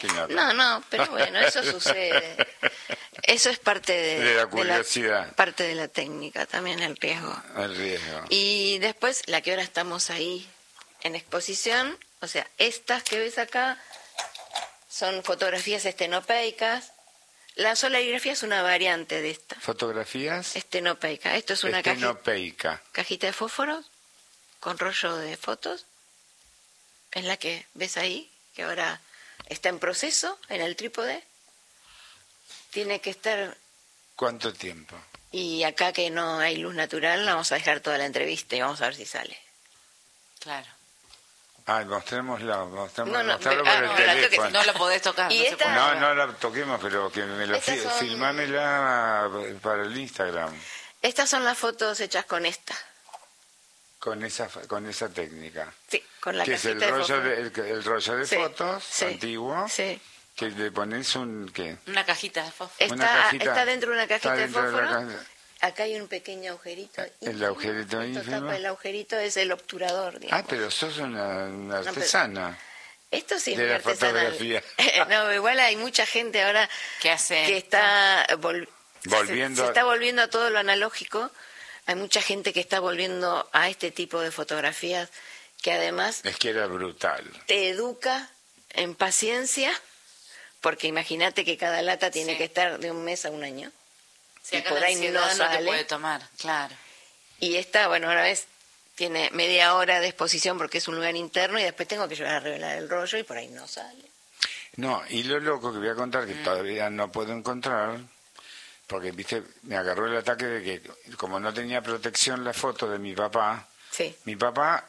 No, pero bueno, eso sucede. Eso es parte de la curiosidad. Parte de la técnica, también el riesgo. El riesgo. Y después, la que ahora estamos ahí en exposición, o sea, estas que ves acá son fotografías estenopeicas. La solarigrafía es una variante de esta. ¿Fotografías? Estenopeica. Esto es una cajita de fósforos con rollo de fotos. Es la que ves ahí, que ahora está en proceso en el trípode. Tiene que estar... ¿Cuánto tiempo? Y acá que no hay luz natural, vamos a dejar toda la entrevista y vamos a ver si sale. Claro. Mostrémosla, No, mostrarlo por el teléfono. No la podés tocar. No la toquemos, pero que me lo filmámela para el Instagram. Estas son las fotos hechas con esta. Con esa técnica. Sí, con la que es el rollo de fotos antiguo. Sí. Que le pones una cajita de fósforo. Está dentro de una cajita de fósforo. Acá hay un pequeño agujerito. El agujerito ínfimo. El agujerito es el obturador, digamos. Pero sos una artesana. Esto sí es de la fotografía. No, igual hay mucha gente ahora que está volviendo. Se está volviendo a todo lo analógico. Hay mucha gente que está volviendo a este tipo de fotografías que además... Es que era brutal. Te educa en paciencia, porque imagínate que cada lata tiene que estar de un mes a un año. Y por ahí no te puede tomar, claro. Y esta, bueno, ahora ves, tiene media hora de exposición porque es un lugar interno y después tengo que llevar a revelar el rollo y por ahí no sale. No, y lo loco que voy a contar, que todavía no puedo encontrar, porque, viste, me agarró el ataque de que, como no tenía protección la foto de mi papá, mi papá,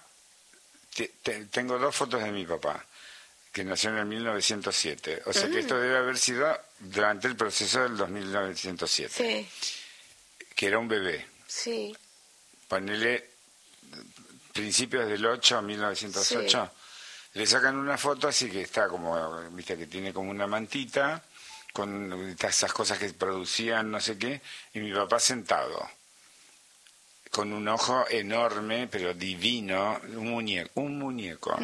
tengo 2 fotos de mi papá, que nació en el 1907. O sea que esto debe haber sido durante el proceso del 1907. Sí. Que era un bebé. Sí. Ponele principios del 8 a 1908. Sí. Le sacan una foto así que está como, viste, que tiene como una mantita, con esas cosas que producían no sé qué, y mi papá sentado, con un ojo enorme, pero divino, un muñeco,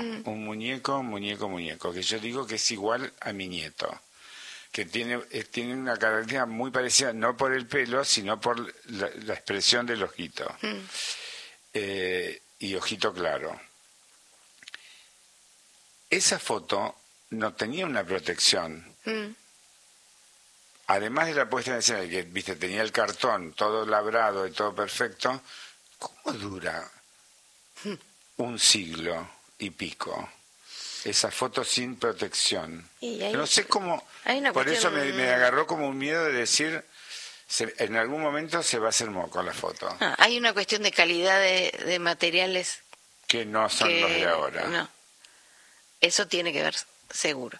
que yo digo que es igual a mi nieto, que tiene una característica muy parecida, no por el pelo, sino por la expresión del ojito, y ojito claro. Esa foto no tenía una protección. Además de la puesta en escena, que viste, tenía el cartón todo labrado y todo perfecto, ¿cómo dura un siglo y pico esa foto sin protección? No sé cómo, por eso me agarró como un miedo de decir, en algún momento se va a hacer moco la foto. Hay una cuestión de calidad de materiales que no son los de ahora. No, eso tiene que ver seguro.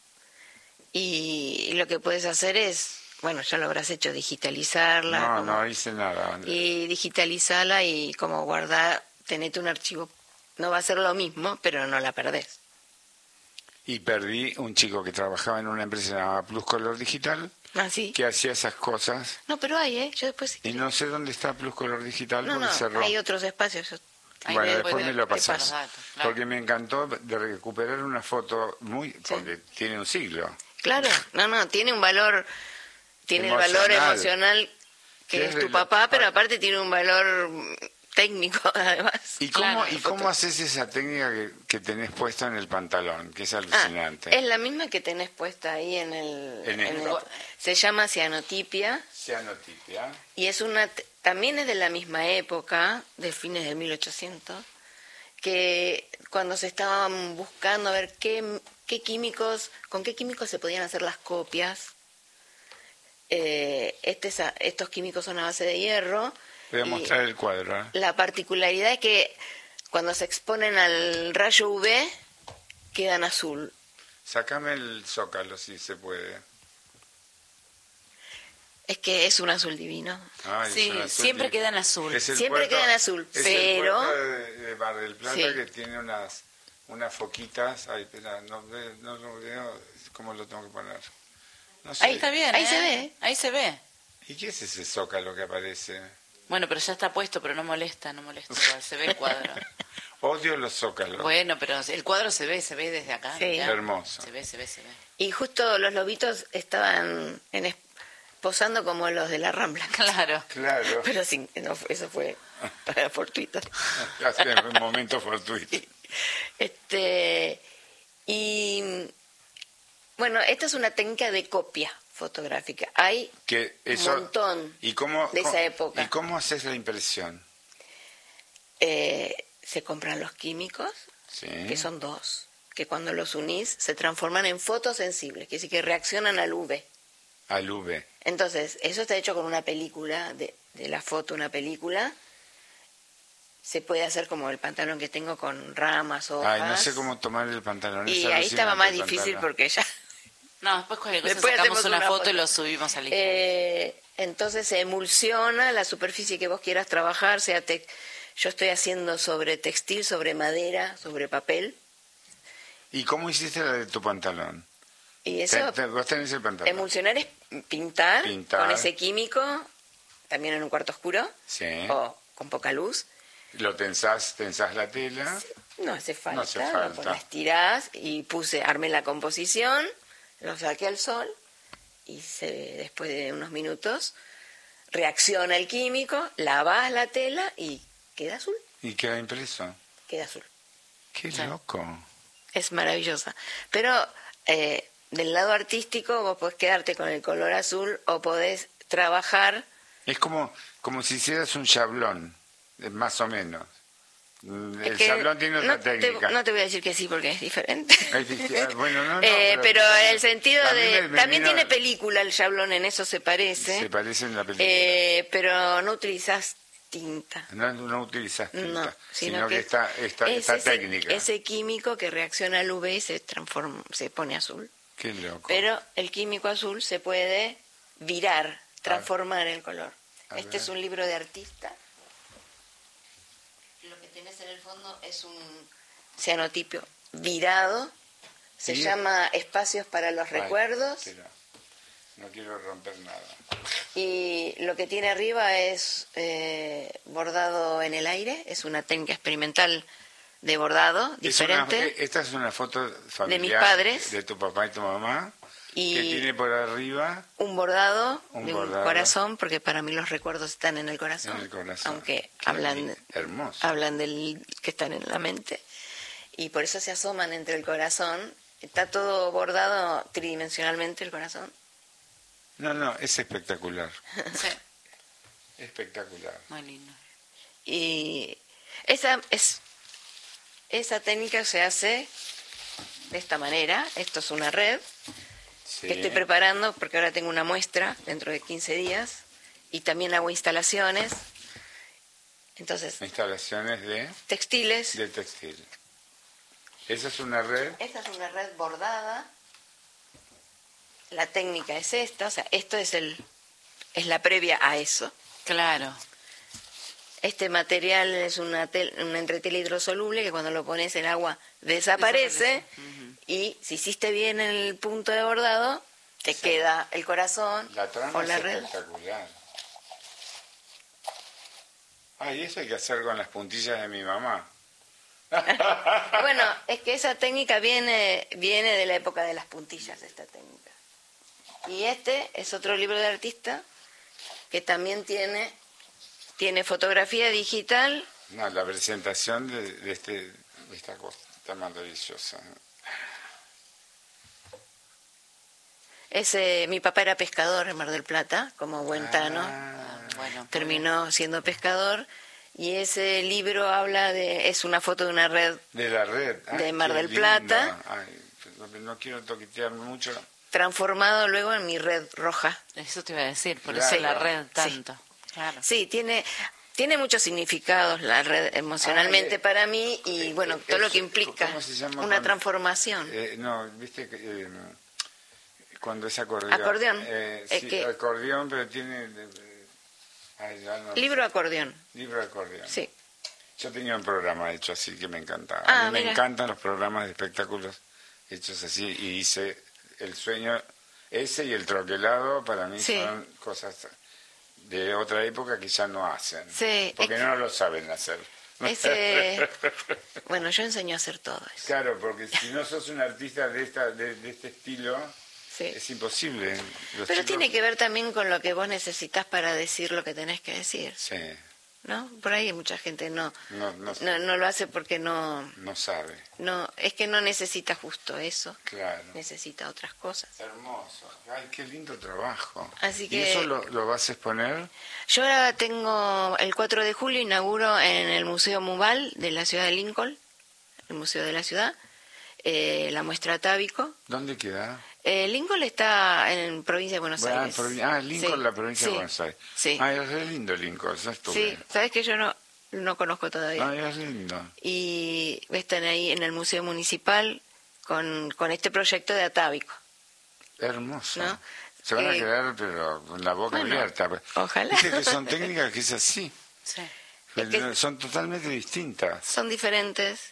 Y lo que puedes hacer es, bueno, ya lo habrás hecho, digitalizarla. No hice nada. Y digitalizarla y como guardar, tenete un archivo. No va a ser lo mismo, pero no la perdés. Y perdí un chico que trabajaba en una empresa llamada Plus Color Digital, que hacía esas cosas. No, pero hay, yo después... Y no sé dónde está Plus Color Digital porque cerró. Hay otros espacios. Bueno, después me lo pasás. Porque me encantó de recuperar una foto porque tiene un siglo. Claro, tiene un valor, el valor emocional que es tu papá, pero aparte tiene un valor técnico además. ¿Y cómo haces esa técnica que tenés puesta en el pantalón, que es alucinante? Es la misma que tenés puesta ahí en el se llama cianotipia. Y es también es de la misma época, de fines de 1800, que cuando se estaban buscando a ver con qué químicos se podían hacer las copias. Estos químicos son a base de hierro. Voy a mostrar el cuadro. La particularidad es que cuando se exponen al rayo UV quedan azul. Sácame el zócalo si se puede. Es que es un azul divino. Sí, siempre queda en azul. Siempre queda en azul, pero... Es el de Mar del Plata que tiene unas foquitas. Ay, espera, no veo cómo lo tengo que poner. No sé. Ahí está bien, Ahí se ve. ¿Y qué es ese zócalo que aparece? Bueno, pero ya está puesto, pero no molesta, se ve el cuadro. Odio los zócalos. Bueno, pero el cuadro se ve desde acá. Sí. Hermoso. Se ve. Y justo los lobitos estaban posando como los de la Rambla. Claro. Pero eso fue fortuito. Un momento fortuito. Y bueno, esta es una técnica de copia fotográfica. Hay un montón de esa época. ¿Y cómo haces la impresión? Se compran los químicos, que son dos, que cuando los unís se transforman en fotosensibles, que sí que reaccionan al UV. Al UV. Entonces, eso está hecho con una película, de la foto, una película. Se puede hacer como el pantalón que tengo con ramas, hojas. Ay, no sé cómo tomar el pantalón. Y ahí estaba más difícil porque ya... No, después cualquier cosa sacamos una foto y lo subimos al Instagram. Entonces se emulsiona la superficie que vos quieras trabajar, yo estoy haciendo sobre textil, sobre madera, sobre papel. ¿Y cómo hiciste la de tu pantalón? Y eso, vos tenés el pantalón. Emulsionar es pintar con ese químico, también en un cuarto oscuro, o con poca luz. ¿Lo tensás la tela? Sí, no hace falta. Pues la estirás y armé la composición, lo saqué al sol y después de unos minutos reacciona el químico, lavás la tela y queda azul. ¿Y queda impreso? Queda azul. ¡Qué loco! Es maravillosa. Pero del lado artístico vos podés quedarte con el color azul o podés trabajar... Es como si hicieras un chablón, más o menos. El chablón tiene otra técnica. No te voy a decir que sí porque es diferente. Bueno, pero el sentido también tiene película el chablón, en eso se parece. Se parece en la película. Pero no utilizás tinta. No utilizas tinta, no, sino que esta técnica. Ese químico que reacciona al UV y se pone azul. Qué loco. Pero el químico azul se puede virar, transformar el color. Este es un libro de artista. Lo que tenés en el fondo es un cianotipio virado. Se llama Espacios para los Recuerdos. No quiero romper nada. Y lo que tiene arriba es bordado en el aire. Es una técnica experimental de bordado diferente. Esta es una foto familiar de mis padres, de tu papá y tu mamá, que tiene por arriba un bordado de un corazón, porque para mí los recuerdos están en el corazón, aunque hablan del que están en la mente, y por eso se asoman entre el corazón. Está todo bordado tridimensionalmente el corazón. No, es espectacular. Sí. Espectacular. Muy lindo. Y esa técnica se hace de esta manera. Esto es una red que estoy preparando porque ahora tengo una muestra dentro de 15 días y también hago instalaciones. Entonces, instalaciones de textiles. De textil. ¿Esa es una red? Esta es una red bordada. La técnica es esta, o sea, esto es la previa a eso. Claro. Este material es una entretela hidrosoluble que cuando lo pones en agua desaparece. Y si hiciste bien el punto de bordado, te queda el corazón o la red. Espectacular. Y eso hay que hacer con las puntillas de mi mamá. Bueno, es que esa técnica viene de la época de las puntillas, esta técnica. Y este es otro libro de artista que también tiene fotografía digital. No, la presentación de esta cosa está maravillosa. Mi papá era pescador en Mar del Plata, como buen tano. Terminó siendo pescador. Y ese libro es una foto de una red. De la red. De Mar del Plata. No quiero toquetear mucho. Transformado luego en mi red roja. Eso te iba a decir, por eso la red tanto. Sí, claro. Sí, tiene muchos significados la red emocionalmente para mí y bueno, todo lo que implica una transformación. Viste que cuando es acordeón. Acordeón. Acordeón, pero tiene... Libro acordeón. Libro acordeón. Sí. Yo tenía un programa hecho así que me encantaba. A mí me encantan los programas de espectáculos hechos así y hice El Sueño ese y El Troquelado, para mí son cosas de otra época que ya no hacen. Sí. Porque no lo saben hacer. Bueno, yo enseño a hacer todo eso. Claro, porque si no sos un artista de este estilo, sí, es imposible. Pero tiene que ver también con lo que vos necesitas para decir lo que tenés que decir. Sí. ¿No? Por ahí mucha gente no lo hace porque no sabe. No, es que no necesita justo eso. Claro. Necesita otras cosas. Hermoso. Ay, qué lindo trabajo. Así que, ¿y eso lo vas a exponer? Yo ahora tengo, el 4 de julio inauguro en el Museo Muval de la ciudad de Lincoln, el museo de la ciudad, la muestra Atávico. ¿Dónde queda? Lincoln está en provincia de Buenos Aires. Lincoln, sí, la provincia de Buenos Aires. Sí. Es lindo Lincoln, ya estuve. Sí, sabes que yo no conozco todavía. Es lindo. Y están ahí en el Museo Municipal con este proyecto de Atávico. Hermoso. ¿No? Se van a quedar, pero con la boca abierta. Ojalá. Dice que son técnicas que es así. Sí. Son totalmente distintas. Son diferentes.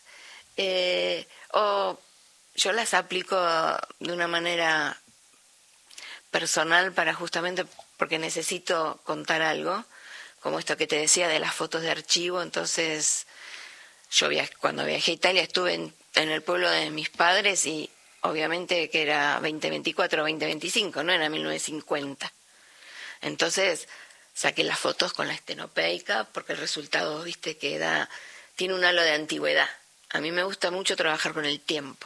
Yo las aplico de una manera personal para justamente porque necesito contar algo, como esto que te decía de las fotos de archivo. Entonces, yo cuando viajé a Italia estuve en el pueblo de mis padres y obviamente que era 2024 o 2025, no era 1950. Entonces, saqué las fotos con la estenopeica porque el resultado, viste, que tiene un halo de antigüedad. A mí me gusta mucho trabajar con el tiempo.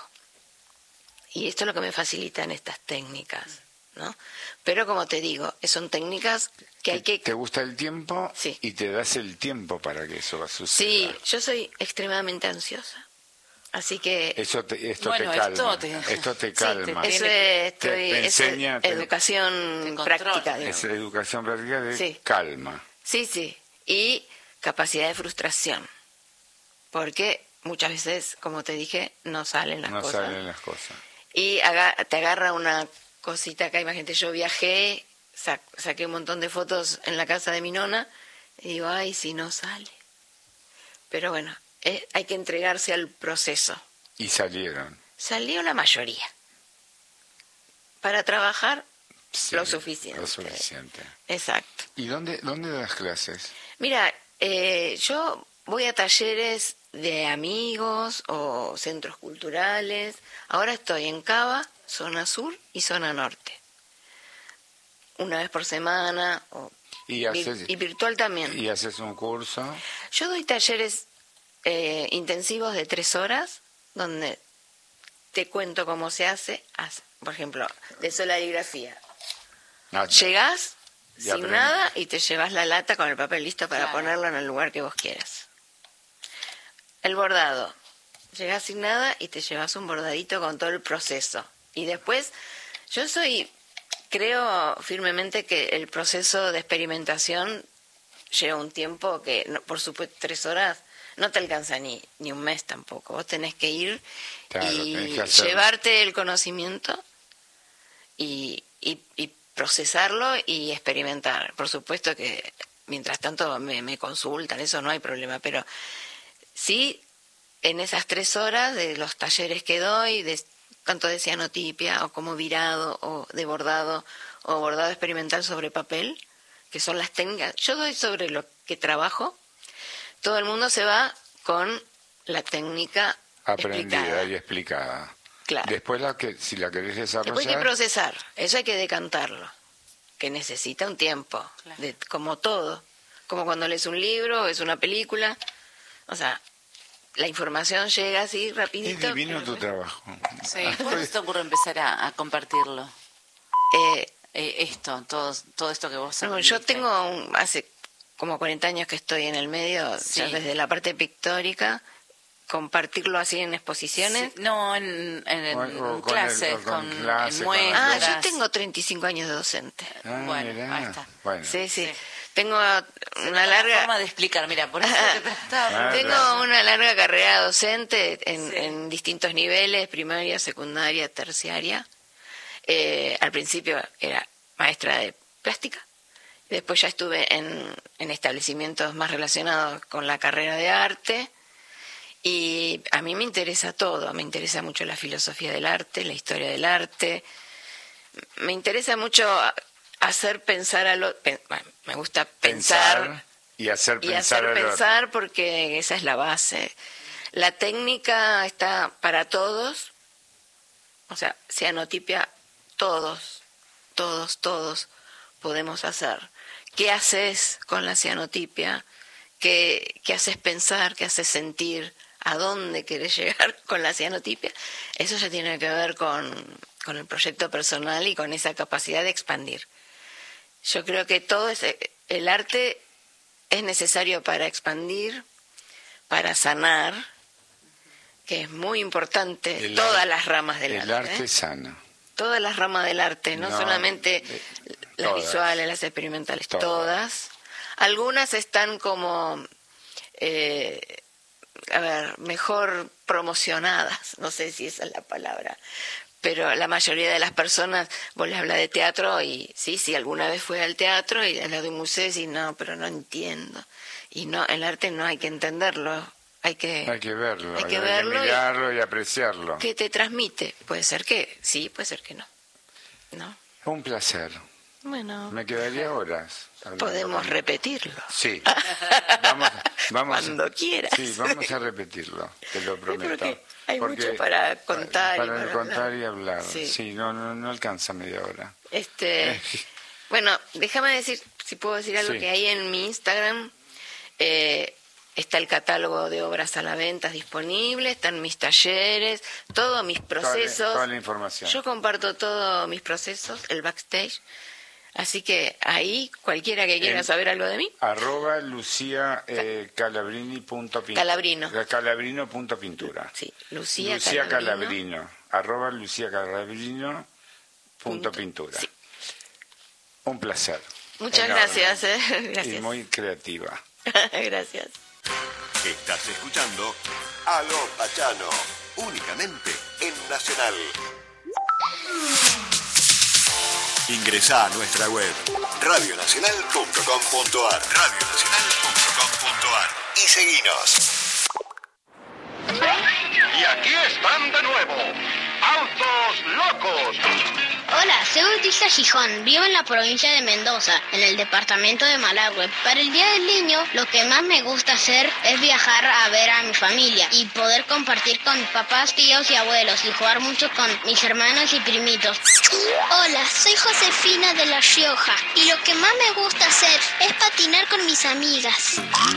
Y esto es lo que me facilitan estas técnicas, ¿no? Pero como te digo, son técnicas que hay que... ¿Te gusta el tiempo? Sí. Y te das el tiempo para que eso va a suceder. Sí, yo soy extremadamente ansiosa. Así que... Esto te calma. Esto te calma. Sí, te enseña... educación práctica. Es educación práctica de calma. Sí. Y capacidad de frustración. Porque muchas veces, como te dije, no salen las cosas. No salen las cosas. Y te agarra una cosita acá. Imagínate, yo viajé, saqué un montón de fotos en la casa de mi nona, y digo, ay, si no sale. Pero bueno, hay que entregarse al proceso. ¿Y salieron? Salió la mayoría. Para trabajar, lo suficiente. Lo suficiente. Exacto. ¿Y dónde das clases? Mira, yo voy a talleres de amigos o centros culturales. Ahora estoy en Cava, zona sur y zona norte. Una vez por semana y virtual también. ¿Y haces un curso? Yo doy talleres intensivos de 3 horas donde te cuento cómo se hace. Por ejemplo, de solarigrafía. Llegás sin nada y te llevas la lata con el papel listo para ponerlo en el lugar que vos quieras. El bordado. Llegás sin nada y te llevas un bordadito con todo el proceso. Y después, creo firmemente que el proceso de experimentación lleva un tiempo que, por supuesto, 3 horas no te alcanza ni un mes tampoco. Vos tenés que ir y llevarte el conocimiento y procesarlo y experimentar. Por supuesto que mientras tanto me consultan, eso no hay problema, pero sí, en esas 3 horas de los talleres que doy, tanto de cianotipia o como virado o de bordado o bordado experimental sobre papel, que son las técnicas, yo doy sobre lo que trabajo, todo el mundo se va con la técnica aprendida y explicada. Claro. Después si la querés desarrollar... Después hay que procesar, eso hay que decantarlo, que necesita un tiempo, como todo, como cuando lees un libro o es una película, o sea, la información llega así rapidito. Es divino tu trabajo. Sí, ¿cuándo se te ocurre empezar a compartirlo? Todo esto que vos sabés. Yo tengo hace como 40 años que estoy en el medio, ya desde la parte pictórica, compartirlo así en exposiciones. Sí, no, en clases, en muestras. Yo tengo 35 años de docente. Bueno, ahí está. Bueno. Sí. Tengo una larga forma de explicar, mira, por eso te preguntaba. Tengo una larga carrera docente en distintos niveles, primaria, secundaria, terciaria. Al principio era maestra de plástica, después ya estuve en establecimientos más relacionados con la carrera de arte, y a mí me interesa todo, me interesa mucho la filosofía del arte, la historia del arte, me interesa mucho hacer pensar me gusta pensar Y hacer pensar porque esa es la base. La técnica está para todos, o sea, cianotipia, todos podemos hacer. ¿Qué haces con la cianotipia? ¿Qué haces pensar? ¿Qué haces sentir? ¿A dónde querés llegar con la cianotipia? Eso ya tiene que ver con el proyecto personal y con esa capacidad de expandir. Yo creo que el arte es necesario para expandir, para sanar, que es muy importante, todas las ramas del arte. El arte sana. Todas las ramas del arte, no solamente las visuales, las experimentales, todas. Algunas están como, mejor promocionadas, no sé si esa es la palabra, pero la mayoría de las personas, vos les hablas de teatro y sí, alguna vez fue al teatro y al lado de un museo y no, pero no entiendo. Y no, el arte no hay que entenderlo, hay que verlo, hay que mirarlo y apreciarlo. ¿Qué te transmite? Puede ser que sí, puede ser que no. Un placer. Bueno, me quedaría horas. Podemos repetirlo. Sí. Vamos cuando quieras. Sí, vamos a repetirlo, te lo prometo. Hay mucho para contar. Para contar y hablar. Sí, no alcanza media hora. Bueno, déjame decir, si puedo decir algo, que ahí en mi Instagram está el catálogo de obras a la venta disponible, están mis talleres, todos mis procesos. Toda la información. Yo comparto todos mis procesos, el backstage. Así que ahí, cualquiera que quiera saber algo de mí. @luciacalabrini.pintura. Calabrino.pintura. Sí, Lucia Calabrino. @luciacalabrino.pintura. Sí. Un placer. Muchas gracias. Gracias. Y muy creativa. Gracias. Estás escuchando Aló Pachano, únicamente en Nacional. Ingresá a nuestra web radionacional.com.ar y seguinos. Y aquí están de nuevo, Autos Locos. Hola, soy Bautista Gijón, vivo en la provincia de Mendoza, en el departamento de Malagüe. Para el Día del Niño, lo que más me gusta hacer es viajar a ver a mi familia y poder compartir con mis papás, tíos y abuelos y jugar mucho con mis hermanos y primitos. Hola, soy Josefina de La Rioja y lo que más me gusta hacer es patinar con mis amigas.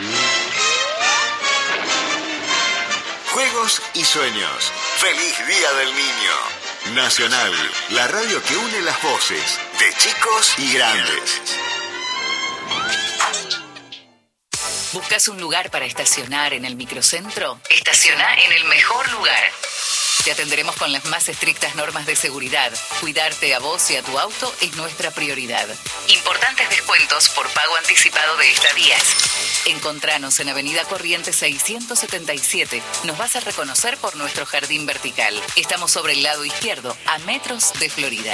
Juegos y sueños. ¡Feliz Día del Niño! Nacional, la radio que une las voces de chicos y grandes. ¿Buscas un lugar para estacionar en el microcentro? Estaciona en el mejor lugar. Te atenderemos con las más estrictas normas de seguridad. Cuidarte a vos y a tu auto es nuestra prioridad. Importantes descuentos por pago anticipado de estadías. Encontranos en Avenida Corrientes 677. Nos vas a reconocer por nuestro jardín vertical. Estamos sobre el lado izquierdo, a metros de Florida.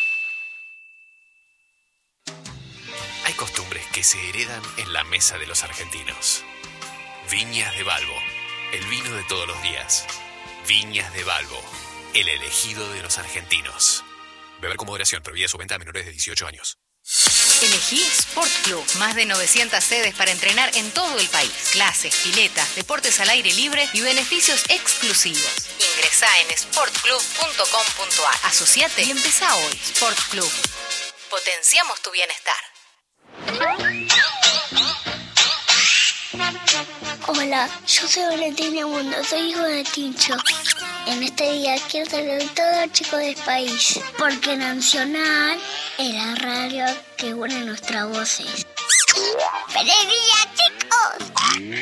Hay costumbres que se heredan en la mesa de los argentinos. Viñas de Balbo, el vino de todos los días. Viñas de Balbo, el elegido de los argentinos. Beber con moderación, prohibida su venta a menores de 18 años. Elegí Sport Club. Más de 900 sedes para entrenar en todo el país. Clases, piletas, deportes al aire libre y beneficios exclusivos. Ingresá en sportclub.com.ar. Asociate y empezá hoy. Sport Club. Potenciamos tu bienestar. Hola, yo soy Valentina Mundo, soy hijo de Tincho. En este día quiero saludar a todos los chicos del país, porque Nacional es la radio que une nuestras voces. ¡Feliz día, chicos!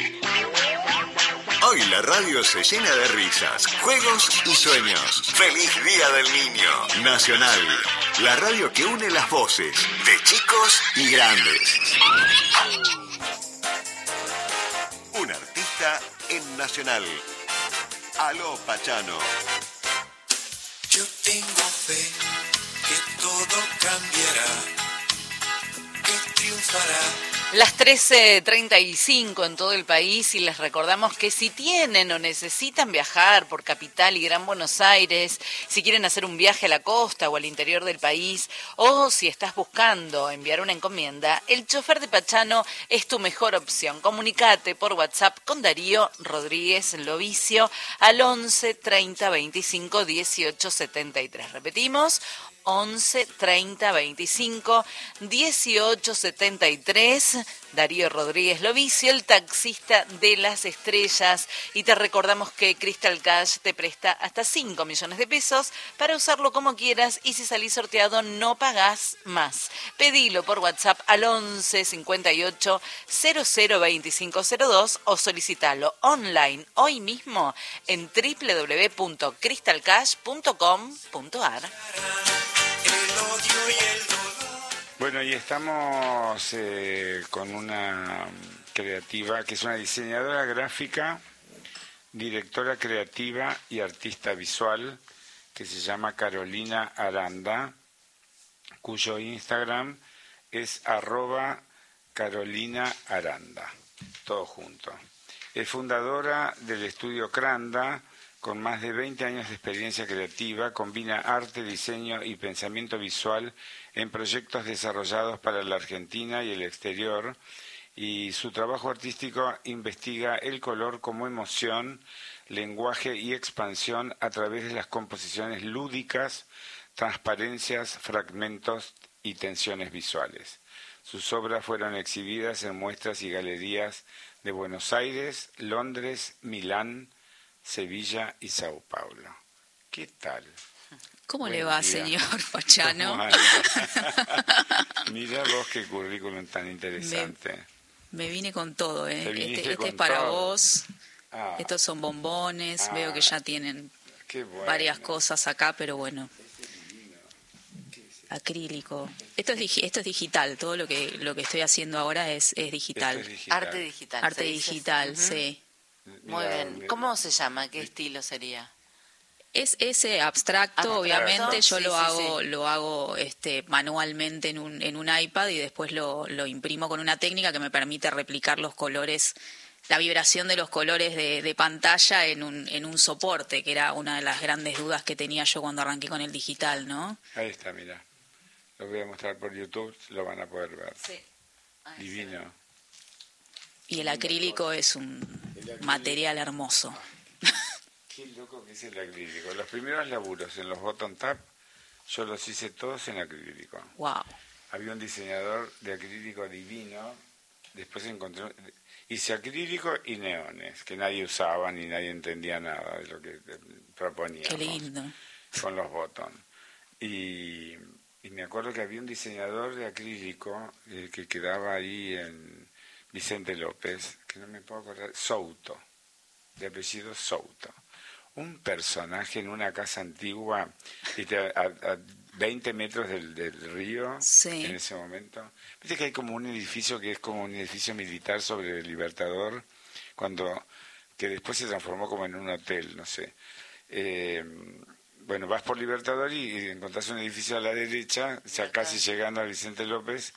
Hoy la radio se llena de risas, juegos y sueños. ¡Feliz Día del Niño! Nacional, la radio que une las voces de chicos y grandes. Un artista en Nacional. Aló Pachano. Yo tengo fe que todo cambiará, que triunfará Las 13:35 en todo el país y les recordamos que si tienen o necesitan viajar por Capital y Gran Buenos Aires, si quieren hacer un viaje a la costa o al interior del país, o si estás buscando enviar una encomienda, el chofer de Pachano es tu mejor opción. Comunicate por WhatsApp con Darío Rodríguez Lovicio al 11 30 25 18 73. Repetimos, 11 30 25 18 73. Darío Rodríguez Lovicio, el taxista de las estrellas. Y te recordamos que Crystal Cash te presta hasta 5 millones de pesos para usarlo como quieras, y si salís sorteado no pagás más. Pedilo por WhatsApp al 11 58 00 25 02 o solicitalo online hoy mismo en www.crystalcash.com.ar. Bueno, y estamos con una creativa que es una diseñadora gráfica, directora creativa y artista visual, que se llama Carolina Aranda, cuyo Instagram es @CarolinaAranda, todo junto. Es fundadora del estudio Cranda. Con más de 20 años de experiencia creativa, combina arte, diseño y pensamiento visual en proyectos desarrollados para la Argentina y el exterior, y su trabajo artístico investiga el color como emoción, lenguaje y expansión a través de las composiciones lúdicas, transparencias, fragmentos y tensiones visuales. Sus obras fueron exhibidas en muestras y galerías de Buenos Aires, Londres, Milán, Sevilla y Sao Paulo. ¿Qué tal? ¿Cómo le va, señor Pachano? Mira vos qué currículum tan interesante. Me vine con todo, ¿eh? Este es para vos. Estos son bombones. Veo que ya tienen varias cosas acá, pero bueno. Acrílico. Esto es digital. Todo lo que estoy haciendo ahora es digital. Arte digital. Arte digital, sí. Muy bien. ¿Cómo se llama? ¿Qué estilo sería? Es ese abstracto, obviamente. Yo lo hago manualmente en un iPad, y después lo imprimo con una técnica que me permite replicar los colores, la vibración de los colores de pantalla en un soporte, que era una de las grandes dudas que tenía yo cuando arranqué con el digital, ¿no? Ahí está, mira. Lo voy a mostrar por YouTube, lo van a poder ver. Sí. Divino. Y el acrílico es un material hermoso. Qué loco que es el acrílico. Los primeros laburos en los Bottom Tap, yo los hice todos en acrílico. Wow. Había un diseñador de acrílico divino. Después hice acrílico y neones, que nadie usaba ni nadie entendía nada de lo que proponíamos. Qué lindo. Con los Bottom. Y me acuerdo que había un diseñador de acrílico que quedaba ahí en Vicente López, que no me puedo acordar, Souto, de apellido Souto. Un personaje en una casa antigua a 20 metros del río, sí. En ese momento. Viste que hay como un edificio que es como un edificio militar sobre el Libertador, que después se transformó como en un hotel, no sé. Bueno, vas por Libertador y encontrás un edificio a la derecha, ya casi llegando a Vicente López,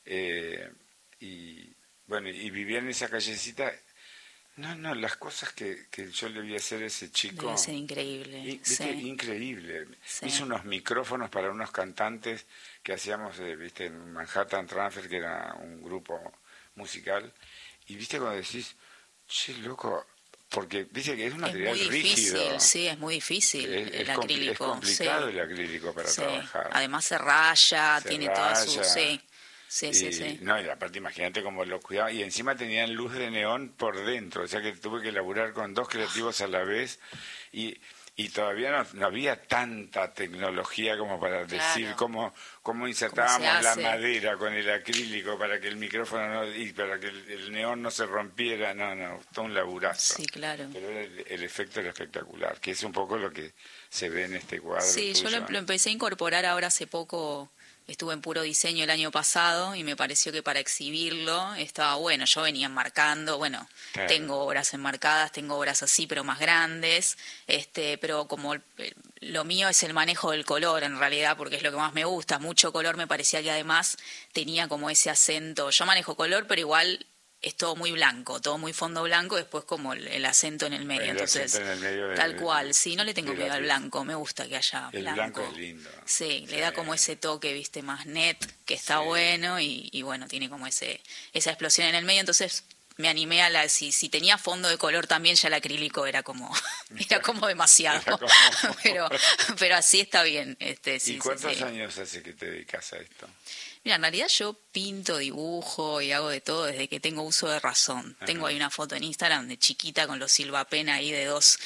y vivía en esa callecita. No, las cosas que yo le vi hacer a ese chico... Debe ser increíble. Sí. Increíble. Sí. Hizo unos micrófonos para unos cantantes que hacíamos, en Manhattan Transfer, que era un grupo musical. Y viste cuando decís, che, loco, porque viste que es un material rígido. Es muy difícil, sí, es muy difícil el acrílico. Es complicado el acrílico para trabajar. Además se raya, tiene toda su... Sí. No, y aparte imagínate cómo lo cuidaba. Y encima tenían luz de neón por dentro, o sea que tuve que laburar con dos creativos a la vez, y todavía no había tanta tecnología como para decir cómo insertábamos la madera con el acrílico para que el micrófono y para que el neón no se rompiera. No, todo un laburazo. Sí, claro. Pero el efecto era espectacular, que es un poco lo que se ve en este cuadro. Sí, tuyo. Yo lo empecé a incorporar ahora hace poco estuve en Puro Diseño el año pasado y me pareció que para exhibirlo estaba bueno. Yo venía enmarcando, bueno, claro. Tengo obras enmarcadas, tengo obras así pero más grandes, pero como lo mío es el manejo del color en realidad, porque es lo que más me gusta, mucho color, me parecía que además tenía como ese acento. Yo manejo color, pero igual es todo muy blanco, todo muy fondo blanco, después como el acento en el medio. Entonces, en el medio tal cual, sí, no le tengo miedo al blanco, me gusta que haya el blanco es lindo. Sí, le da como ese toque, viste, más net, que está bueno, y bueno, tiene como esa explosión en el medio, entonces me animé a si tenía fondo de color también, ya el acrílico era como demasiado. Pero así está bien. Sí, ¿y cuántos años hace que te dedicas a esto? Mira, en realidad yo pinto, dibujo y hago de todo desde que tengo uso de razón. Ajá. Tengo ahí una foto en Instagram de chiquita con los Silvapen ahí de dos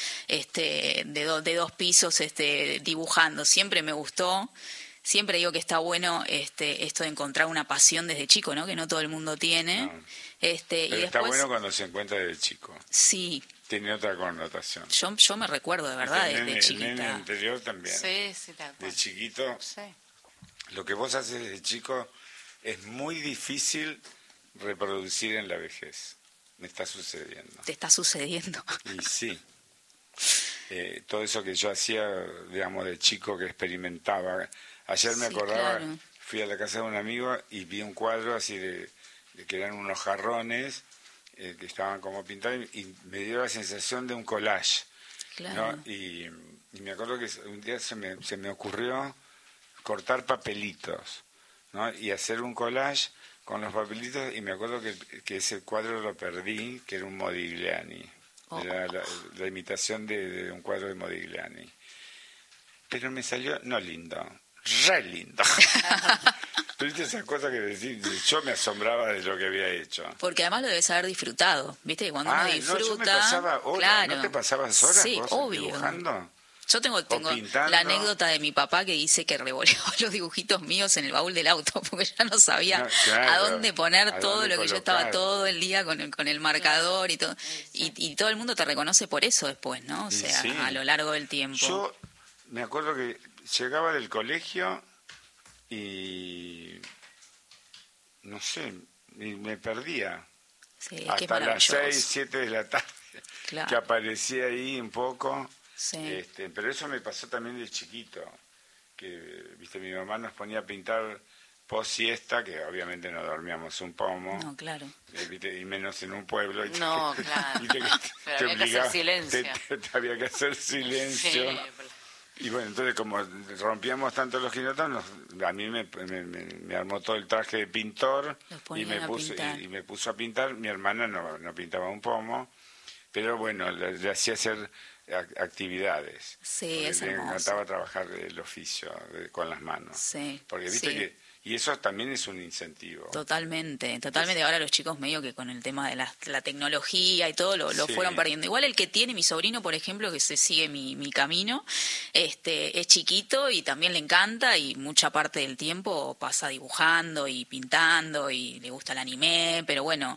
pisos dibujando. Siempre me gustó. Siempre digo que está bueno esto de encontrar una pasión desde chico, ¿no? Que no todo el mundo tiene. No. Pero y después, está bueno cuando se encuentra desde chico. Sí. Tiene otra connotación. Yo me recuerdo de verdad desde chiquita. El nene anterior también. Sí, tal cual. De chiquito. Sí. Lo que vos haces desde chico es muy difícil reproducir en la vejez. Me está sucediendo. ¿Te está sucediendo? Y sí. Todo eso que yo hacía, digamos, de chico que experimentaba. Ayer me acordaba, claro. Fui a la casa de un amigo y vi un cuadro así de que eran unos jarrones que estaban como pintados y me dio la sensación de un collage. Claro. ¿No? Y me acuerdo que un día se me ocurrió cortar papelitos, ¿no? Y hacer un collage con los papelitos, y me acuerdo que ese cuadro lo perdí, que era un Modigliani. Era la imitación de un cuadro de Modigliani. Pero me salió, no lindo, re lindo. ¿Viste esas cosas que decís? Yo me asombraba de lo que había hecho. Porque además lo debes haber disfrutado, ¿viste? Cuando uno disfruta... No, yo me pasaba horas, claro. ¿No te pasabas horas sí, vos obvio. Dibujando? Yo tengo la anécdota de mi papá que dice que revoleaba los dibujitos míos en el baúl del auto porque ya no sabía a dónde poner todo lo que yo estaba todo el día con el marcador y todo. Y todo el mundo te reconoce por eso después, ¿no? O sea, sí. A lo largo del tiempo. Yo me acuerdo que llegaba del colegio y no sé, me perdía. Sí, hasta las 6, 7 de la tarde, claro. Que aparecía ahí un poco. Sí. Pero eso me pasó también de chiquito, que viste, mi mamá nos ponía a pintar post siesta, que obviamente no dormíamos un pomo. No, claro. ¿Viste? Y menos en un pueblo. No, claro. ¿Viste? Pero había que hacer silencio. Había que hacer silencio. Sí. Y bueno, entonces como rompíamos tanto los quinotas, a mí me armó todo el traje de pintor y me puso a pintar. Mi hermana no pintaba un pomo, pero bueno, le hacía hacer actividades. Sí, es hermoso. Me encantaba trabajar el oficio con las manos. Sí. Porque viste que... Y eso también es un incentivo. Totalmente. Ahora los chicos medio que con el tema de la tecnología y todo lo fueron perdiendo. Igual el que tiene mi sobrino, por ejemplo, que se sigue mi camino, es chiquito y también le encanta y mucha parte del tiempo pasa dibujando y pintando y le gusta el anime, pero bueno...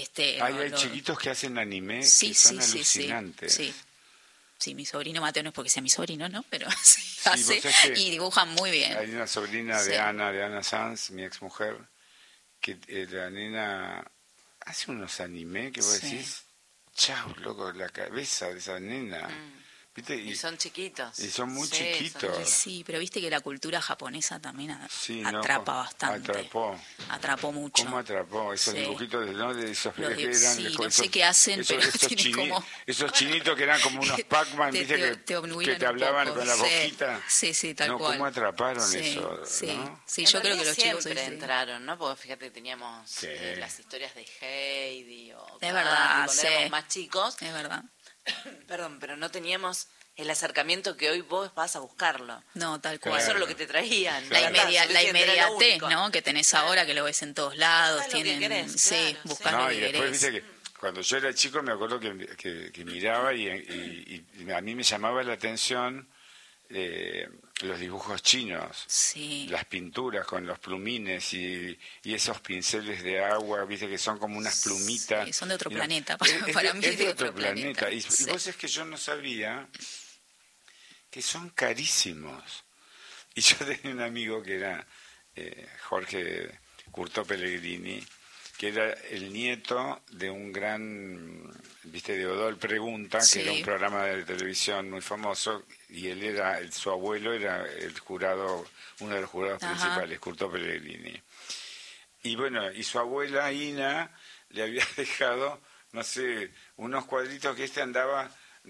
Hay chiquitos que hacen anime que son alucinantes. Sí. Sí, mi sobrino Mateo no es porque sea mi sobrino, ¿no? Pero sí hace y dibuja muy bien. Hay una sobrina de Ana Sanz, mi exmujer, que la nena hace unos anime que vos decís, chau, loco, la cabeza de esa nena. ¿Viste? Y son chiquitos. Y son muy chiquitos. Sí, pero viste que la cultura japonesa también atrapa bastante. Atrapó mucho. ¿Cómo atrapó? Esos dibujitos de esos no sé qué hacen, pero esos chinitos que eran como unos Pac-Man, ¿viste? Que te hablaban con la boquita. Sí, tal cual. ¿Cómo atraparon eso? Sí, yo creo que los chicos siempre entraron, ¿no? Porque fíjate, teníamos las historias de Heidi es verdad, cuando éramos más chicos. Es verdad. Perdón, pero no teníamos el acercamiento que hoy vos vas a buscarlo. No, tal cual. Eso era lo que te traían. La inmediatez, ¿no? Que tenés ahora, que lo ves en todos lados. Tienen, buscas lo que y después viste que cuando yo era chico me acuerdo que miraba y a mí me llamaba la atención los dibujos chinos, las pinturas con los plumines y esos pinceles de agua, viste que son como unas plumitas. Sí, son de otro planeta, para mí es de otro planeta. Y vos es que yo no sabía que son carísimos. Y yo tenía un amigo que era Jorge Curto Pellegrini, que era el nieto de un gran, de Odol Pregunta, que era un programa de televisión muy famoso, y su abuelo era el jurado, uno de los jurados principales, Curto Pellegrini. Y bueno, y su abuela Ina le había dejado, no sé, unos cuadritos que andaba,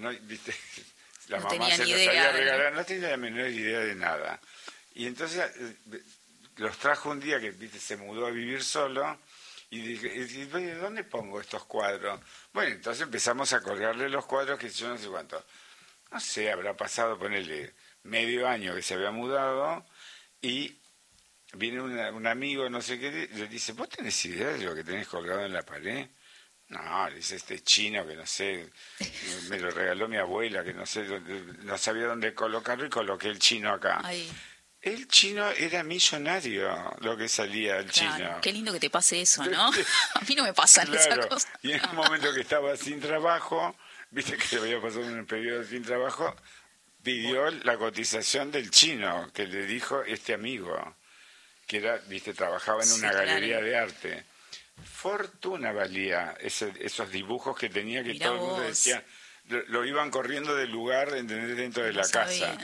la mamá se los había regalado, no tenía la menor idea de nada. Y entonces los trajo un día que se mudó a vivir solo, y dije, ¿dónde pongo estos cuadros? Bueno, entonces empezamos a colgarle los cuadros, que yo no sé cuánto. No sé, habrá pasado, ponerle medio año que se había mudado, y viene un amigo, no sé qué, y le dice, ¿vos tenés idea de lo que tenés colgado en la pared? No, le dice, este chino que no sé, me lo regaló mi abuela, que no sé, no sabía dónde colocarlo, y coloqué el chino acá. Ay. El chino era millonario, lo que salía el chino. Qué lindo que te pase eso, ¿no? A mí no me pasan esas cosas. Y en un momento que estaba sin trabajo, viste que se había pasado un periodo sin trabajo, pidió la cotización del chino, que le dijo este amigo, que era, trabajaba en una galería de arte. Fortuna valía esos dibujos que tenía, que mirá todo el mundo decía, lo iban corriendo del lugar, dentro de la casa.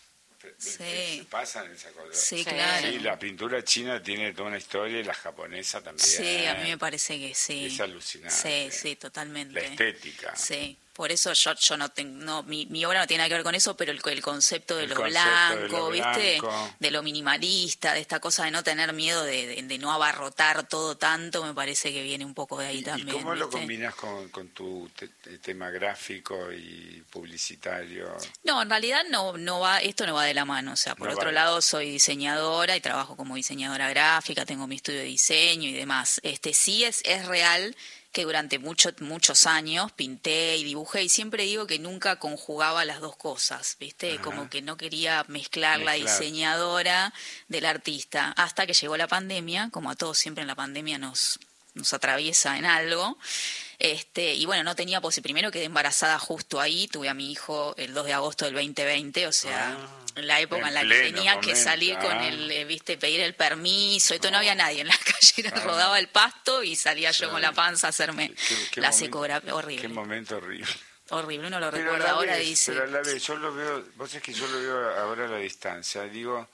Sí. Pasan esa cosa. Sí, claro. Sí, la pintura china tiene toda una historia, y la japonesa también. Sí, a mí me parece que sí. Es alucinante. Sí, totalmente. La estética. Sí. Por eso yo no tengo, mi obra no tiene nada que ver con eso, pero el concepto de lo blanco, ¿viste? De lo minimalista, de esta cosa de no tener miedo, de no abarrotar todo tanto, me parece que viene un poco de ahí también. ¿Y cómo lo combinas con tu tema gráfico y publicitario? No, en realidad esto no va de la mano. O sea, por otro lado, soy diseñadora y trabajo como diseñadora gráfica, tengo mi estudio de diseño y demás. Sí es real que durante muchos años pinté y dibujé, y siempre digo que nunca conjugaba las dos cosas, ¿viste? Como que no quería mezclar la diseñadora del artista, hasta que llegó la pandemia, como a todos siempre en la pandemia nos atraviesa en algo. Y bueno, no tenía primero quedé embarazada justo ahí, tuve a mi hijo el 2 de agosto del 2020, o sea, en la época en la que tenía que salir con pedir el permiso, y todo, no había nadie en la calle, rodaba el pasto y salía yo con la panza a hacerme la ecografía. Horrible. Qué momento horrible. Horrible, uno lo recuerda ahora y dice... Pero a la vez, yo lo veo, vos sabés que yo lo veo ahora a la distancia, digo,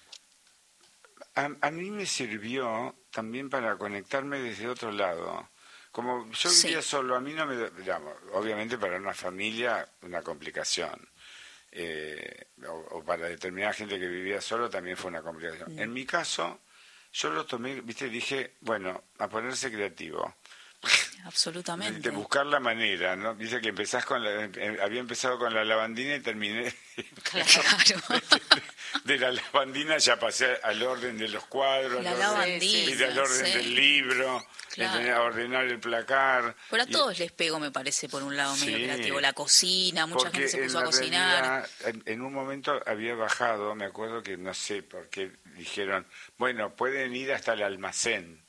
a mí me sirvió también para conectarme desde otro lado. Como yo vivía solo, a mí no me... obviamente para una familia, una complicación. O para determinada gente que vivía solo también fue una complicación. En mi caso, yo lo tomé, dije, bueno, a ponerse creativo. Absolutamente. De buscar la manera, ¿no? Dice que empezás había empezado con la lavandina y terminé... Claro. De la lavandina ya pasé al orden de los cuadros, al orden del libro, a ordenar el placar. Pero a todos les pego, me parece, por un lado medio creativo. La cocina, mucha gente se puso a cocinar. En un momento había bajado, me acuerdo que no sé por qué dijeron, bueno, pueden ir hasta el almacén.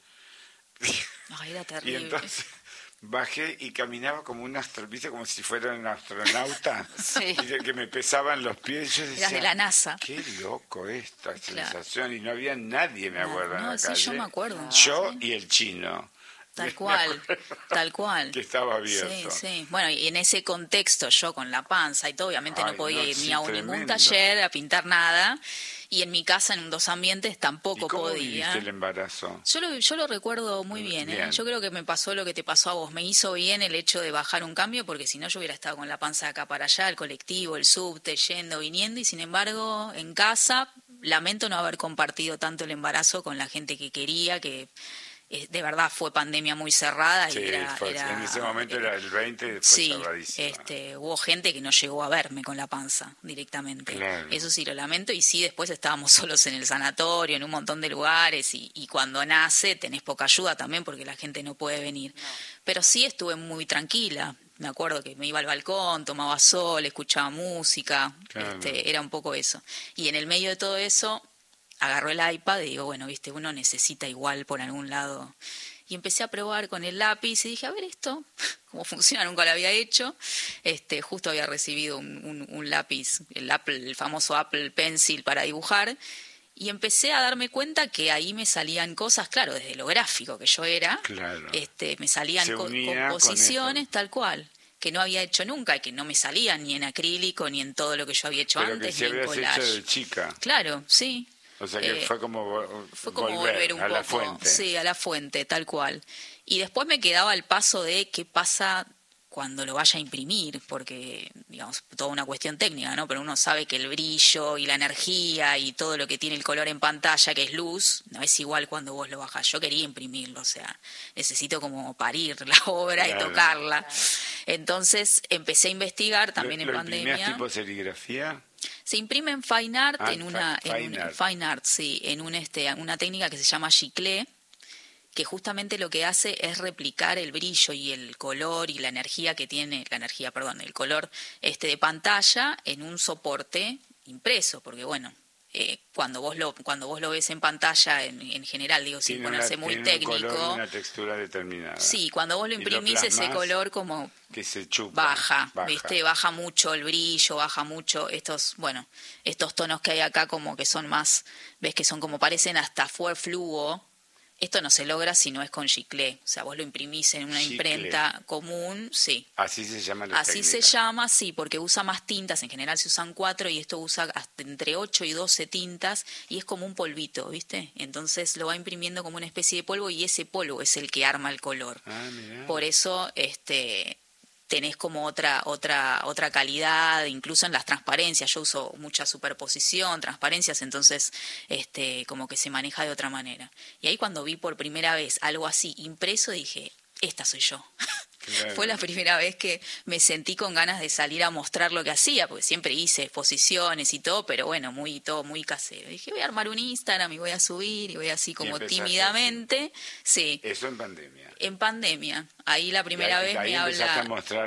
Ay, era terrible. Y entonces bajé y caminaba como como si fuera un astronauta, y que me pesaban los pies. Yo decía, eras de la NASA. Qué loco esta sensación, y no había nadie, me acuerdo, en la calle. Yo me acuerdo. Yo y el chino. Tal cual. Que estaba abierto. Sí. Bueno, y en ese contexto, yo con la panza y todo, obviamente no podía ir ni a ningún taller a pintar nada. Y en mi casa, en 2 ambientes, tampoco podía. ¿Cómo viviste el embarazo? Yo lo recuerdo muy bien. Yo creo que me pasó lo que te pasó a vos. Me hizo bien el hecho de bajar un cambio, porque si no yo hubiera estado con la panza de acá para allá, el colectivo, el subte, yendo, viniendo. Y sin embargo, en casa, lamento no haber compartido tanto el embarazo con la gente que quería, que... de verdad fue pandemia muy cerrada, y en ese momento era el 20, fue cerradísimo. Hubo gente que no llegó a verme con la panza directamente. Claro. Eso sí lo lamento, y sí, después estábamos solos en el sanatorio, en un montón de lugares, y cuando nace tenés poca ayuda también porque la gente no puede venir. No. Pero sí estuve muy tranquila. Me acuerdo que me iba al balcón, tomaba sol, escuchaba música, claro. Era un poco eso. Y en el medio de todo eso agarró el iPad y digo, bueno, uno necesita igual por algún lado. Y empecé a probar con el lápiz y dije, a ver esto, cómo funciona, nunca lo había hecho. Justo había recibido un lápiz, el famoso Apple Pencil para dibujar. Y empecé a darme cuenta que ahí me salían cosas, claro, desde lo gráfico que yo era, me salían composiciones tal cual, que no había hecho nunca y que no me salían ni en acrílico ni en todo lo que yo había hecho antes, que ni en collage. Hecho de chica. Claro, sí. O sea que fue como volver un poco, la fuente. Sí, a la fuente, tal cual. Y después me quedaba el paso de qué pasa cuando lo vaya a imprimir, porque, digamos, toda una cuestión técnica, ¿no? Pero uno sabe que el brillo y la energía y todo lo que tiene el color en pantalla, que es luz, no es igual cuando vos lo bajás. Yo quería imprimirlo, o sea, necesito como parir la obra y tocarla. Entonces empecé a investigar también en pandemia. ¿Imprimías tipo serigrafía? Se imprime en Fine Art, Fine Art, sí, en una técnica que se llama giclée, que justamente lo que hace es replicar el brillo y el color y la energía que tiene, el color de pantalla en un soporte impreso, porque bueno, cuando vos lo ves en pantalla en general, digo, sin ponerse muy técnico, un color, una textura determinada. Sí, cuando vos lo imprimís ese color como que se chupa, baja, ¿viste? Baja mucho el brillo, baja mucho estos tonos que hay acá como que son más, ves que son como parecen hasta fluo. Esto no se logra si no es con giclée. O sea, vos lo imprimís en una imprenta común, sí. Así se llama la técnica. Así se llama, sí, porque usa más tintas. En general se usan 4 y esto usa hasta entre 8 y 12 tintas y es como un polvito, ¿viste? Entonces lo va imprimiendo como una especie de polvo y ese polvo es el que arma el color. Mirá. Por eso, tenés como otra calidad, incluso en las transparencias. Yo uso mucha superposición, transparencias, entonces como que se maneja de otra manera. Y ahí cuando vi por primera vez algo así impreso, dije, esta soy yo. Claro. Fue la primera vez que me sentí con ganas de salir a mostrar lo que hacía, porque siempre hice exposiciones y todo, pero bueno, todo muy casero. Dije, voy a armar un Instagram y voy a subir y voy así como tímidamente. Sí. Eso en pandemia. En pandemia. Ahí la primera vez me habla,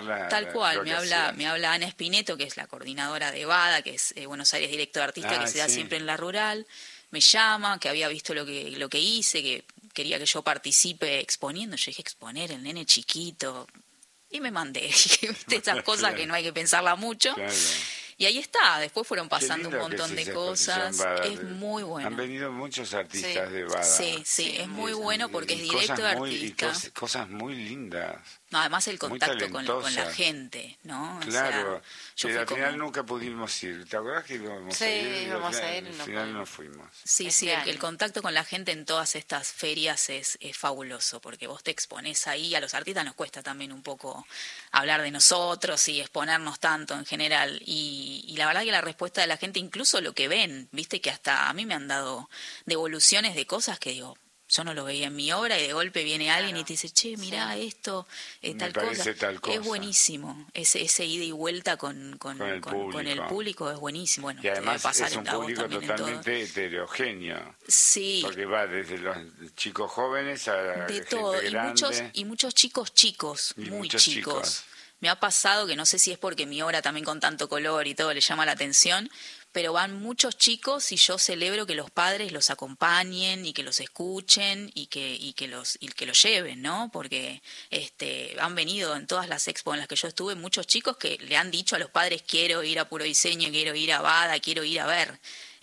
me habla Ana Espineto, que es la coordinadora de BADA, que es Buenos Aires Directo de Artista, que se da siempre en la rural. Me llama, que había visto lo que hice, que quería que yo participe exponiendo. Yo dije, exponer el nene chiquito. Y me mandé. Dije, estas cosas que no hay que pensarla mucho. Claro. Y ahí está, después fueron pasando un montón de cosas. Es muy bueno. Han venido muchos artistas de BADA. Sí, es muy bueno porque es directo de artista. Cosas muy lindas. No, además el contacto con la gente, ¿no? Claro, pero al final nunca pudimos ir. ¿Te acuerdas que íbamos a ir? Sí, íbamos a ir. Al final no fuimos. Sí, el contacto con la gente en todas estas ferias es fabuloso, porque vos te exponés ahí. A los artistas nos cuesta también un poco hablar de nosotros y exponernos tanto en general. Y la verdad que la respuesta de la gente, incluso lo que ven, viste que hasta a mí me han dado devoluciones de cosas que digo, yo no lo veía en mi obra y de golpe viene alguien y te dice, che, mirá esto, tal cosa. Es buenísimo. Ese ida y vuelta con el público es buenísimo. Bueno, y además es un público totalmente heterogéneo. Sí. Porque va desde los chicos jóvenes a de gente todo. grande. Y muchos chicos, muy chicos. Me ha pasado que no sé si es porque mi obra también con tanto color y todo le llama la atención, pero van muchos chicos y yo celebro que los padres los acompañen y que los escuchen y que los lleven, ¿no? Porque han venido en todas las expos en las que yo estuve muchos chicos que le han dicho a los padres, quiero ir a Puro Diseño, quiero ir a BADA, quiero ir a ver.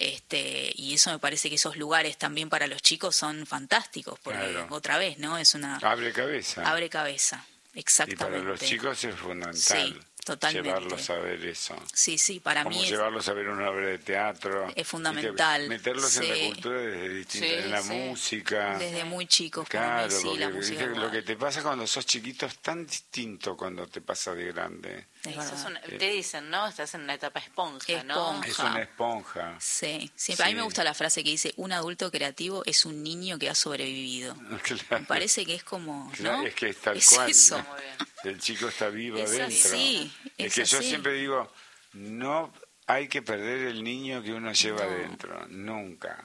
Y eso me parece que esos lugares también para los chicos son fantásticos, porque otra vez, ¿no? Es una abre cabeza. Exactamente. Y para los chicos es fundamental. Sí, totalmente. Llevarlos a ver eso. Sí, para mí es... llevarlos a ver una obra de teatro. Es fundamental. Meterlos en la cultura desde distintas, en la música. Desde muy chicos. Claro, para mí, porque la música lo que te pasa cuando sos chiquito es tan distinto cuando te pasa de grande. Te dicen, ¿no? Estás en una etapa esponja, ¿no? Es una esponja. Sí. A mí me gusta la frase que dice, un adulto creativo es un niño que ha sobrevivido. Claro. Me parece que es como, claro, ¿no? es que es tal cual. Eso. El chico está vivo adentro. Así, es que yo siempre digo, no hay que perder el niño que uno lleva adentro. Nunca.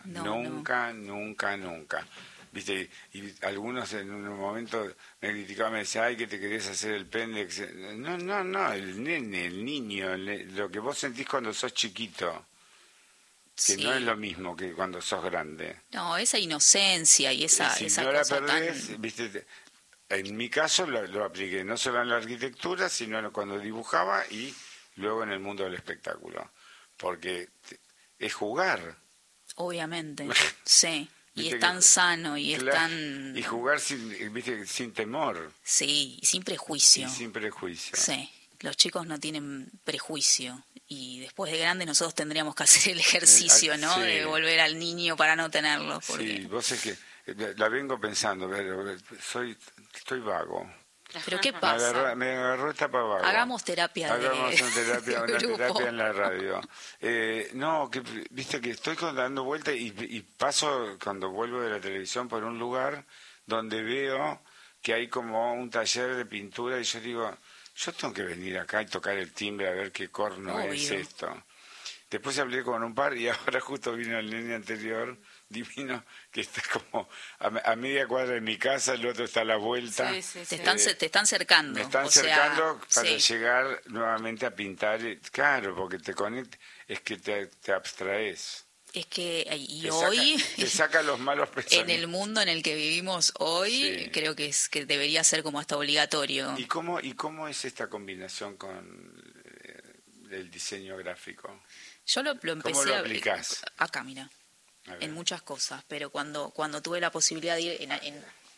¿Viste? Y algunos en un momento me criticaban, me decían, ay, que te querés hacer el pendex. No, el niño, lo que vos sentís cuando sos chiquito, que no es lo mismo que cuando sos grande. No, esa inocencia y esa si esa no la cosa perdés, tan... ¿viste? En mi caso lo apliqué no solo en la arquitectura, sino cuando dibujaba y luego en el mundo del espectáculo. Porque es jugar. Obviamente, sí. Y es tan sano y es tan... Y jugar sin temor. Sí, y sin prejuicio. Sí, los chicos no tienen prejuicio. Y después de grande nosotros tendríamos que hacer el ejercicio, ¿no? Sí. De volver al niño para no tenerlo. Porque... Sí, vos es que la vengo pensando, pero estoy vago. ¿Pero qué pasa? Me agarró esta pavaga. Hagamos terapia una terapia en la radio. No, que viste que estoy dando vueltas y paso cuando vuelvo de la televisión por un lugar donde veo que hay como un taller de pintura y yo digo, yo tengo que venir acá y tocar el timbre a ver qué corno es esto. Después hablé con un par y ahora justo vino el nene anterior, divino, que está como a media cuadra de mi casa, el otro está a la vuelta. Sí. Te están cercando. Me están cercando para llegar nuevamente a pintar. Claro, porque te conectas, es que te abstraes. Es que hoy te saca los malos pensamientos. En el mundo en el que vivimos hoy, creo que debería ser como hasta obligatorio. ¿Y cómo es esta combinación con el diseño gráfico? Yo lo empecé. ¿Cómo lo aplicás? Acá, mira. En muchas cosas, pero cuando tuve la posibilidad de ir acá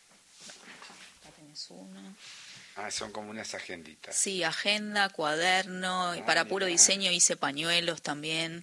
tenés uno. Son como unas agenditas. Sí, agenda, cuaderno, y para puro diseño hice pañuelos también.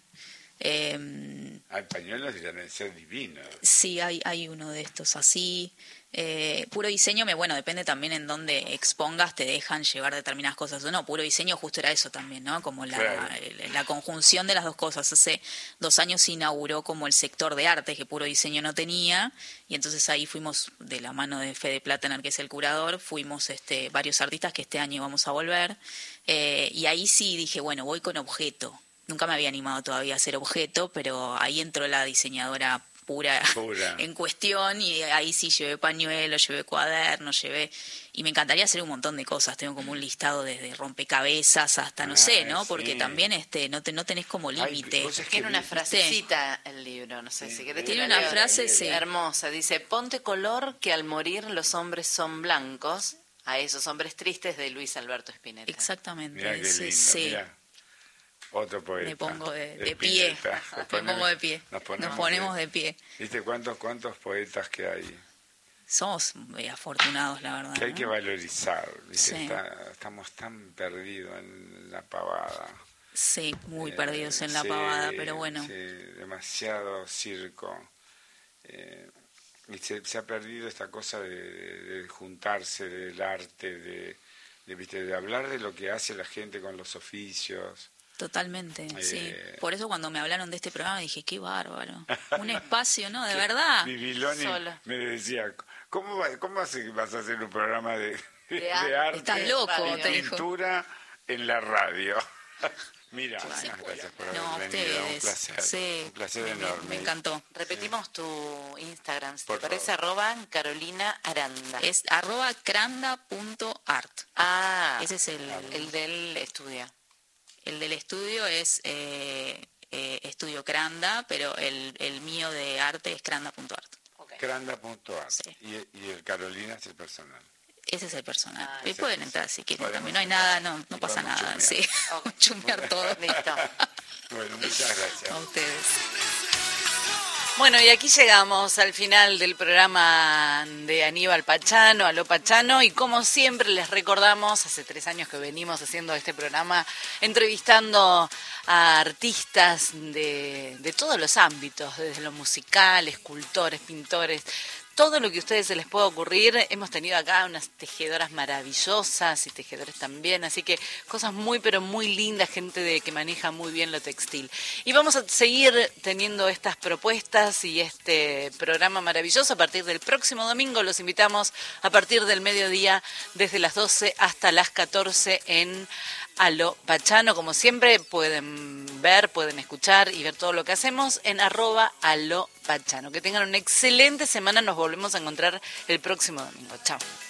Pañuelos deben ser divinos. Sí, hay uno de estos así. Puro diseño, depende también en dónde expongas, te dejan llevar determinadas cosas o no. Puro diseño justo era eso también, ¿no? Como la conjunción de las dos cosas. Hace 2 años se inauguró como el sector de arte que Puro Diseño no tenía, y entonces ahí fuimos de la mano de Fede Platener, que es el curador, fuimos varios artistas que este año vamos a volver, y ahí sí dije, bueno, voy con objeto. Nunca me había animado todavía a hacer objeto, pero ahí entró la diseñadora pura en cuestión, y ahí sí llevé pañuelos, llevé cuadernos, y me encantaría hacer un montón de cosas. Tengo como un listado desde rompecabezas hasta no sé, ¿no? Porque también no tenés como límite. Tiene una frasecita el libro, no sé si querés. Tiene una frase hermosa, dice: ponte color que al morir los hombres son blancos, a esos hombres tristes, de Luis Alberto Spinetta. Exactamente. Mirá qué lindo, mirá. Otro poeta. Me pongo de pie. Nos ponemos de pie. ¿Viste cuántos poetas que hay? Somos afortunados, la verdad. Que hay que valorizar. ¿Viste? Estamos tan perdidos en la pavada. Sí, muy perdidos en la pavada, pero bueno. Sí, demasiado circo. Y se ha perdido esta cosa de juntarse, del arte, de hablar de lo que hace la gente con los oficios. Sí. Por eso cuando me hablaron de este programa dije, qué bárbaro. Un espacio, ¿no? De verdad. Viviloni me decía, ¿cómo vas a hacer un programa de arte? Estás loco, y pintura en la radio? Mira, gracias por haber venido. Un placer. Un placer enorme. Me encantó. Repetimos tu Instagram, si te parece, @Carolina Aranda. Es @cranda.art. Ese es el del estudio. El del estudio es Estudio Cranda, pero el mío de arte es cranda.art. Okay. Cranda.art. Sí. Y el Carolina es el personal. Ese es el personal. Y pueden entrar si quieren también. No hay nada, no pasa nada. Sí, chumbear todo. Listo. Bueno, muchas gracias. A ustedes. Bueno, y aquí llegamos al final del programa de Aníbal Pachano, Aló Pachano, y como siempre les recordamos, hace 3 años que venimos haciendo este programa, entrevistando a artistas de todos los ámbitos, desde lo musical, escultores, pintores, todo lo que a ustedes se les pueda ocurrir. Hemos tenido acá unas tejedoras maravillosas y tejedores también, así que cosas muy pero muy lindas, gente que maneja muy bien lo textil. Y vamos a seguir teniendo estas propuestas y este programa maravilloso a partir del próximo domingo. Los invitamos a partir del mediodía, desde las 12 hasta las 14 en Aló Pachano. Como siempre, pueden ver, pueden escuchar y ver todo lo que hacemos en @Aló Pachano. Que tengan una excelente semana. Nos volvemos a encontrar el próximo domingo. Chao.